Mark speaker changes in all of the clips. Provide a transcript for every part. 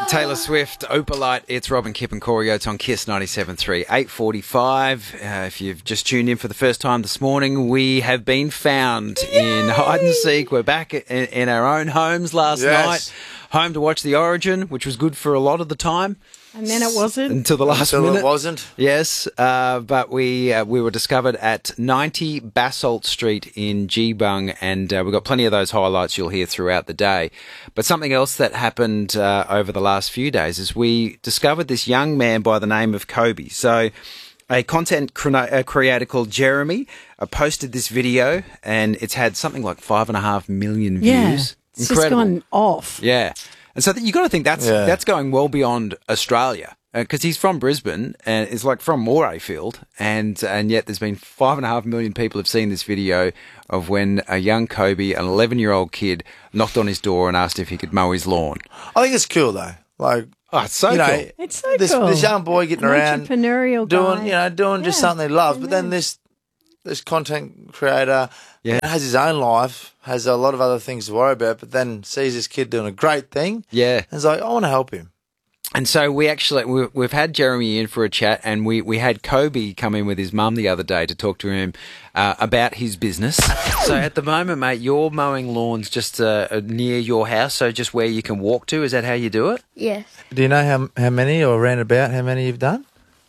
Speaker 1: Taylor Swift, Opalite. It's Robin, Kip and Corey Oates on KISS 97.3, 8:45. If you've just tuned in for the first time this morning, we have been found in hide and seek. We're back in our own homes last night. Home to watch the Origin, which was good for a lot of the time.
Speaker 2: And then it wasn't.
Speaker 1: Until the last minute.
Speaker 3: It wasn't.
Speaker 1: Yes, but we were discovered at 90 Basalt Street in Geebung, and we've got plenty of those highlights you'll hear throughout the day. But something else that happened over the last few days is we discovered this young man by the name of Kobe. So a content creator called Jeremy posted this video, and it's had something like 5.5 million views.
Speaker 2: Yeah, it's
Speaker 1: Incredible.
Speaker 2: just gone off.
Speaker 1: Yeah. And so you got to think that's going well beyond Australia, because he's from Brisbane and is like from Morayfield, and yet there's been 5.5 million people have seen this video of when a young Kobe, an 11-year-old kid, knocked on his door and asked if he could mow his lawn.
Speaker 3: I think it's cool though. Like,
Speaker 1: it's so cool.
Speaker 2: It's so
Speaker 3: cool. This young boy getting around,
Speaker 2: entrepreneurial guy.
Speaker 3: doing just something he loves. But then this content creator has his own life, has a lot of other things to worry about, but then sees this kid doing a great thing.
Speaker 1: Yeah.
Speaker 3: And is like, I want to help him.
Speaker 1: And so we've had Jeremy in for a chat, and we had Kobe come in with his mum the other day to talk to him about his business. So at the moment, mate, you're mowing lawns just near your house, so just where you can walk to. Is that how you do it?
Speaker 4: Yes.
Speaker 3: Do you know how many, or around about how many you've done?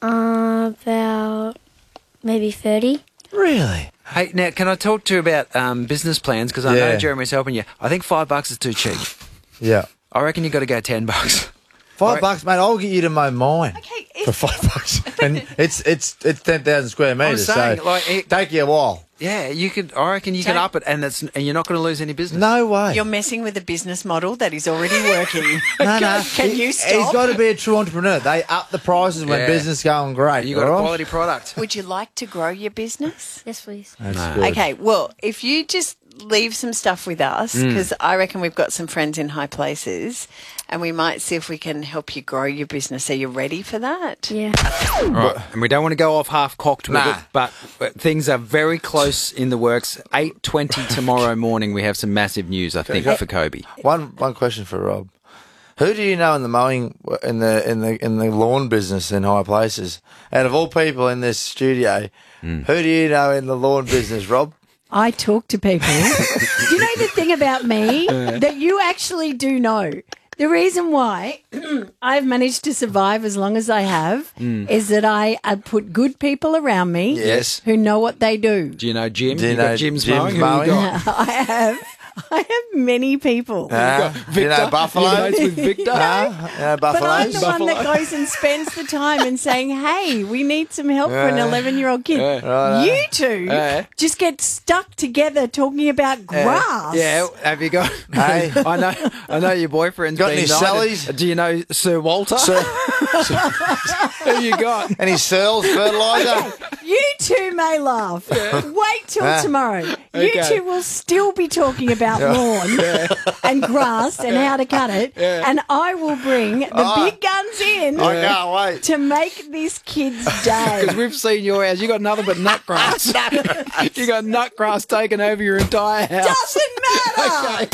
Speaker 4: About maybe 30.
Speaker 3: Really?
Speaker 1: Hey, now, can I talk to you about business plans? Because I know Jeremy's helping you. I think $5 is too cheap.
Speaker 3: Yeah.
Speaker 1: I reckon you got to go $10.
Speaker 3: $5, mate. I'll get you to mow mine
Speaker 2: Okay,
Speaker 3: for $5, and it's 10,000 square meters.
Speaker 1: saying,
Speaker 3: so
Speaker 1: like,
Speaker 3: take you a while.
Speaker 1: Yeah, you could. I reckon you can up it, and you're not going to lose any business.
Speaker 3: No way.
Speaker 5: You're messing with a business model that is already working.
Speaker 3: No.
Speaker 5: Can you stop?
Speaker 3: He's got to be a true entrepreneur. They up the prices when business is going great.
Speaker 1: You got a quality product.
Speaker 5: Would you like to grow your business?
Speaker 4: Yes, please.
Speaker 3: That's good.
Speaker 5: Okay, well, if you just leave some stuff with us, because I reckon we've got some friends in high places, and we might see if we can help you grow your business. Are you ready for that?
Speaker 4: Yeah.
Speaker 1: Right, and we don't want to go off half-cocked with it, but things are very close in the works. 8:20 tomorrow morning, we have some massive news, I think, for Kobe.
Speaker 3: One question for Rob. Who do you know in the mowing, in the lawn business in high places? Out of all people in this studio, who do you know in the lawn business, Rob?
Speaker 2: I talk to people. You know the thing about me that you actually do know? The reason why I've managed to survive as long as I have is that I put good people around me who know what they do.
Speaker 1: Do you know Jim?
Speaker 3: Do you know
Speaker 1: Jim's
Speaker 3: Jim's
Speaker 1: mowing? Who you got?
Speaker 2: I have many people.
Speaker 3: Do you know Buffalo?
Speaker 1: You mates with Victor?
Speaker 2: But I'm
Speaker 3: Buffaloes?
Speaker 2: the one that goes and spends the time and saying, hey, we need some help for an 11-year-old kid. You two just get stuck together talking about grass.
Speaker 1: Have you got...
Speaker 3: Hey.
Speaker 1: I know your boyfriend's
Speaker 3: Got
Speaker 1: been
Speaker 3: any
Speaker 1: knighted.
Speaker 3: Sallys?
Speaker 1: Do you know Sir Walter? Who you got?
Speaker 3: Any Searles fertiliser?
Speaker 2: You two may laugh. Wait till tomorrow. You two will still be talking about lawn and grass and how to cut it. And I will bring the big guns in
Speaker 3: I can't wait.
Speaker 2: to make this kid's day.
Speaker 1: Because we've seen your house. You got nothing but nut grass. You got nut grass taking over your entire house.
Speaker 2: Doesn't matter.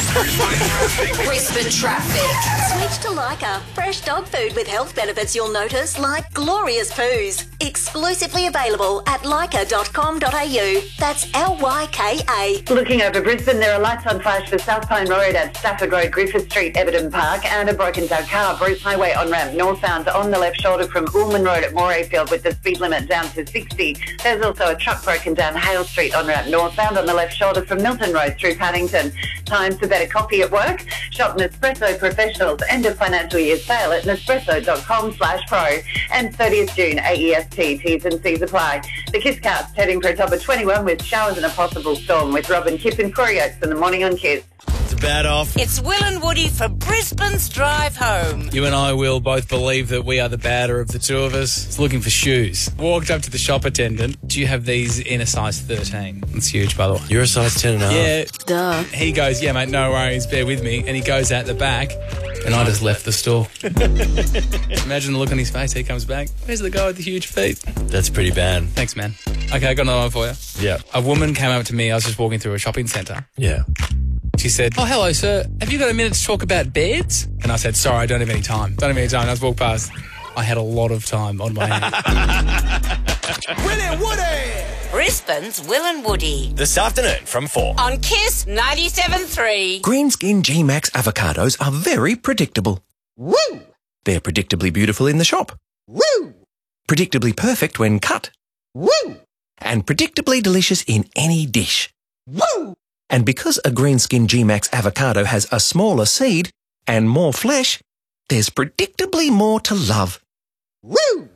Speaker 6: Brisbane traffic. Switch to Lyca. Fresh dog food with health benefits you'll notice, like glorious poos. Exclusively available at lyca.com.au. That's LYKA.
Speaker 7: Looking over Brisbane, there are lights on flash for South Pine Road at Stafford Road, Griffith Street, Everton Park, and a broken down car. Bruce Highway on ramp northbound on the left shoulder from Ullman Road at Morayfield with the speed limit down to 60. There's also a truck broken down Hale Street on ramp northbound on the left shoulder from Milton Road through Paddington. Time for better coffee at work? Shop Nespresso Professionals end of financial year sale at nespresso.com/pro and 30th June AEST. T's and C's apply. The Kiss Cart's heading for a top of 21 with showers and a possible storm with Robin, Kip and Corey Oates in the morning on Kiss.
Speaker 8: It's a bad off.
Speaker 9: It's Will and Woody for Brisbane's Drive Home.
Speaker 8: You and I will both believe that we are the badder of the two of us. It's looking for shoes. Walked up to the shop attendant. Do you have these in a size 13? That's huge, by the way.
Speaker 10: You're a size 10 and a half.
Speaker 8: Yeah.
Speaker 9: Duh.
Speaker 8: He goes, yeah, mate, no worries, bear with me. And he goes out the back, and I just left the store. Imagine the look on his face. He comes back. Where's the guy with the huge feet?
Speaker 10: That's pretty bad.
Speaker 8: Thanks, man. Okay, I got another one for you.
Speaker 10: Yeah.
Speaker 8: A woman came up to me. I was just walking through a shopping centre.
Speaker 10: Yeah.
Speaker 8: She said, "Oh, hello, sir. Have you got a minute to talk about beds?" And I said, "Sorry, I don't have any time. Don't have any time." And I just walked past. I had a lot of time on my hands.
Speaker 11: Will and Woody!
Speaker 9: Brisbane's Will and Woody.
Speaker 11: This afternoon from 4.
Speaker 9: On Kiss 97.3.
Speaker 12: Greenskin G-Max avocados are very predictable.
Speaker 11: Woo!
Speaker 12: They're predictably beautiful in the shop.
Speaker 11: Woo!
Speaker 12: Predictably perfect when cut.
Speaker 11: Woo!
Speaker 12: And predictably delicious in any dish.
Speaker 11: Woo!
Speaker 12: And because a Greenskin G-Max avocado has a smaller seed and more flesh, there's predictably more to love.
Speaker 11: Woo!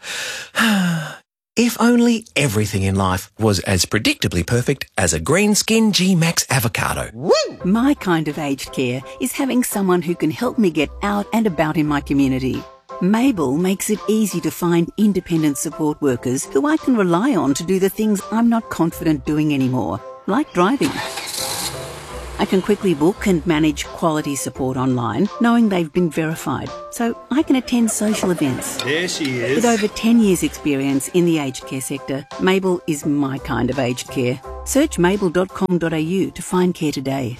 Speaker 12: If only everything in life was as predictably perfect as a Greenskin G-Max avocado.
Speaker 11: Woo!
Speaker 13: My kind of aged care is having someone who can help me get out and about in my community. Mabel makes it easy to find independent support workers who I can rely on to do the things I'm not confident doing anymore, like driving. I can quickly book and manage quality support online, knowing they've been verified, so I can attend social events.
Speaker 11: There she is.
Speaker 13: With over 10 years' experience in the aged care sector, Mabel is my kind of aged care. Search mabel.com.au to find care today.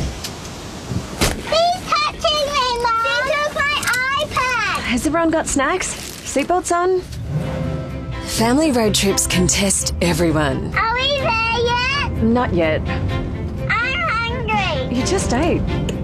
Speaker 14: He's touching me, Mum! He took my iPad!
Speaker 15: Has everyone got snacks? Seatbelts on? Family road trips can test everyone.
Speaker 14: Are we there yet?
Speaker 15: Not yet. You just ate.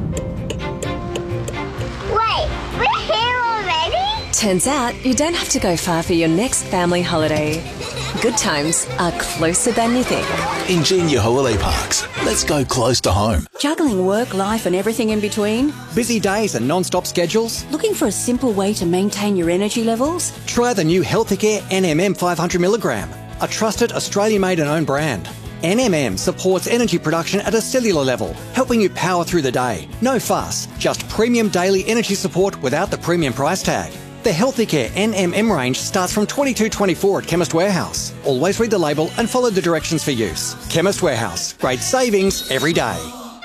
Speaker 14: Wait, we're here already?
Speaker 15: Turns out you don't have to go far for your next family holiday. Good times are closer than you think.
Speaker 16: Ingenia Holiday Parks. Let's go close to home.
Speaker 17: Juggling work, life and everything in between?
Speaker 18: Busy days and non-stop schedules?
Speaker 17: Looking for a simple way to maintain your energy levels?
Speaker 18: Try the new Healthicare NMM 500mg, a trusted Australian-made and owned brand. NMM supports energy production at a cellular level, helping you power through the day. No fuss, just premium daily energy support without the premium price tag. The Healthicare NMM range starts from $22.24 at Chemist Warehouse. Always read the label and follow the directions for use. Chemist Warehouse, great savings every day.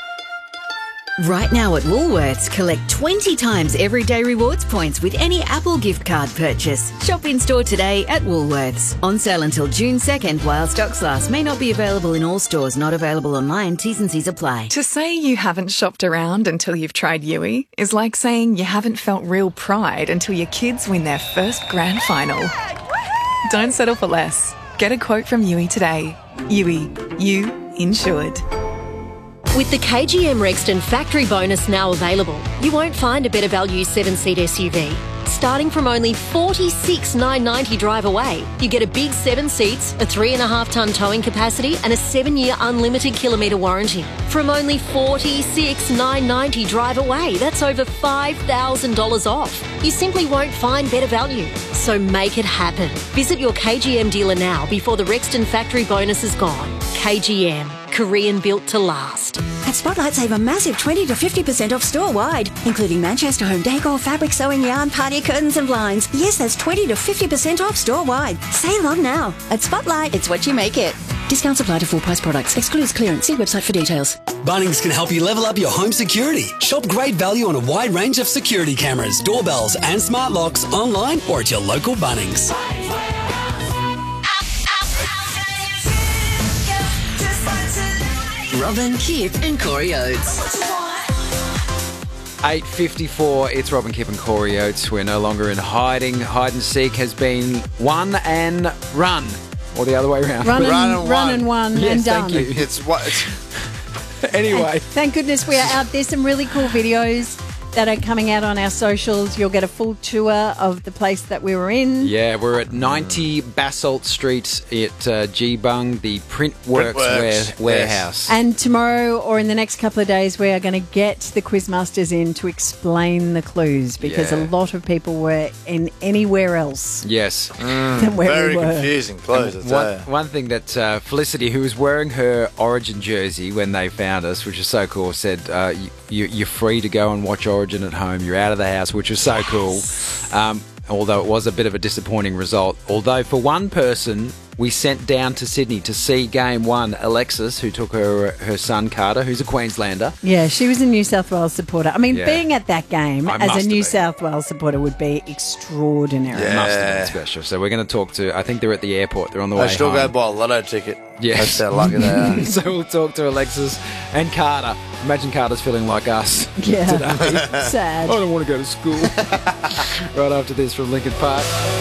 Speaker 19: Right now at Woolworths, collect 20 times everyday rewards points with any Apple gift card purchase. Shop in store today at Woolworths. On sale until June 2nd while stocks last. May not be available in all stores, not available online. T's and C's apply.
Speaker 20: To say you haven't shopped around until you've tried Yui is like saying you haven't felt real pride until your kids win their first grand final. Don't settle for less. Get a quote from Yui today. Yui, you insured.
Speaker 21: With the KGM Rexton factory bonus now available, you won't find a better value 7-seat SUV. Starting from only $46,990 drive away, you get a big 7 seats, a 3.5-tonne towing capacity and a 7-year unlimited kilometre warranty. From only $46,990 drive away, that's over $5,000 off. You simply won't find better value. So make it happen. Visit your KGM dealer now before the Rexton factory bonus is gone. KGM. Korean built to last.
Speaker 17: At Spotlight, save a massive 20 to 50% off store-wide, including Manchester home decor, fabric sewing yarn, party curtains and blinds. Yes, that's 20 to 50% off store-wide. Save on now. At Spotlight, it's what you make it. Discounts apply to full-price products. Excludes clearance. See website for details.
Speaker 22: Bunnings can help you level up your home security. Shop great value on a wide range of security cameras, doorbells and smart locks online or at your local Bunnings.
Speaker 19: Robin, Kip and Corey Oates.
Speaker 1: 8:54, it's Robin, Kip and Corey Oates. We're no longer in hiding. Hide and seek has been won and run. Or the other way around.
Speaker 2: Run and won
Speaker 1: yes,
Speaker 2: and done.
Speaker 1: Thank you.
Speaker 3: It's what.
Speaker 1: Anyway.
Speaker 2: Thank goodness we are out. There's some really cool videos that are coming out on our socials. You'll get a full tour of the place that we were in.
Speaker 1: Yeah, we're at 90 Basalt Street at Geebung, the Printworks warehouse.
Speaker 2: And tomorrow or in the next couple of days, we are going to get the Quizmasters in to explain the clues because a lot of people were in anywhere else.
Speaker 1: Yes.
Speaker 2: Than where
Speaker 3: Very
Speaker 2: we were.
Speaker 3: confusing clues, I tell you.
Speaker 1: One thing that Felicity, who was wearing her Origin jersey when they found us, which is so cool, said, you're free to go and watch Origin at home. You're out of the house, which was so cool. Although it was a bit of a disappointing result. Although for one person we sent down to Sydney to see Game 1 Alexis, who took her son Carter, who's a Queenslander.
Speaker 2: Yeah, she was a New South Wales supporter. I mean,
Speaker 1: Yeah.
Speaker 2: being at that game
Speaker 1: I
Speaker 2: as
Speaker 1: must
Speaker 2: a New
Speaker 1: have
Speaker 2: South Wales supporter would be extraordinary.
Speaker 1: It must have been special. So we're going to talk to, I think they're at the airport. They're on the way
Speaker 3: They still
Speaker 1: home.
Speaker 3: go buy a lotto ticket.
Speaker 1: Yes.
Speaker 3: That's how lucky they are.
Speaker 1: So we'll talk to Alexis and Carter. Imagine Carter's feeling like us
Speaker 2: Yeah.
Speaker 1: today.
Speaker 2: Sad.
Speaker 1: I don't want to go to school. Right after this from Lincoln Park.